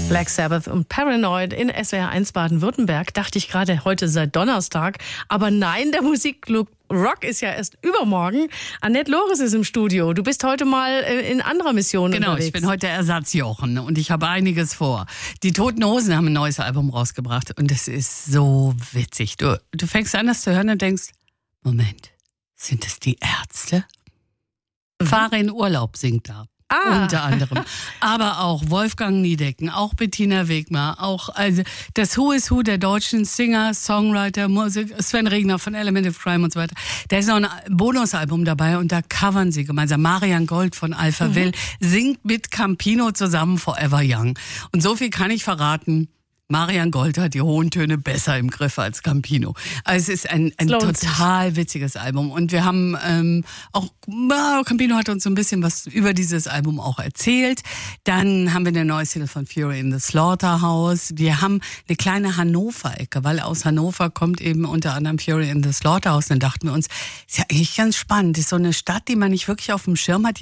Black Sabbath und Paranoid in SWR 1 Baden-Württemberg. Dachte ich gerade, heute sei Donnerstag. Aber nein, der Musikclub Rock ist ja erst übermorgen. Annette Loris ist im Studio. Du bist heute mal in anderer Mission unterwegs. Genau, ich bin heute der Ersatzjochen und ich habe einiges vor. Die Toten Hosen haben ein neues Album rausgebracht und es ist so witzig. Du fängst an, das zu hören und denkst, Moment, sind es die Ärzte? Fahre in Urlaub singt da. Unter anderem. Aber auch Wolfgang Niedecken, auch Bettina Wegmar, auch also das Who is Who der deutschen Singer, Songwriter, Musik, Sven Regner von Element of Crime und so weiter. Da ist noch ein Bonusalbum dabei und da covern sie gemeinsam. Marian Gold von Alpha Will singt mit Campino zusammen Forever Young. Und so viel kann ich verraten. Marian Gold hat die hohen Töne besser im Griff als Campino. Also es ist ein total witziges Album. Und wir haben Campino hat uns so ein bisschen was über dieses Album auch erzählt. Dann haben wir eine neue Single von Fury in the Slaughterhouse. Wir haben eine kleine Hannover-Ecke, weil aus Hannover kommt eben unter anderem Fury in the Slaughterhouse. Dann dachten wir uns, ist ja eigentlich ganz spannend. Das ist so eine Stadt, die man nicht wirklich auf dem Schirm hat.